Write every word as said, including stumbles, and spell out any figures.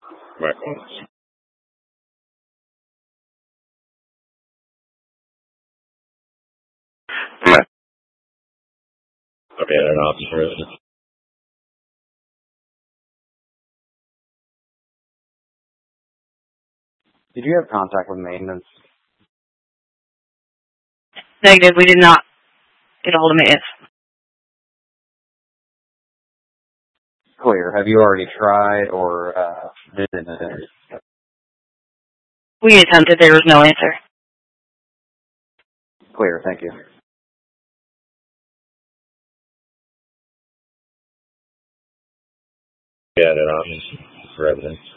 Michael. Okay, an officer. Did you have contact with maintenance? Negative. We did not get a hold of maintenance. Clear. Have you already tried or uh, did it? We attempted. There was no answer. Clear. Thank you. Yeah, an officer for evidence.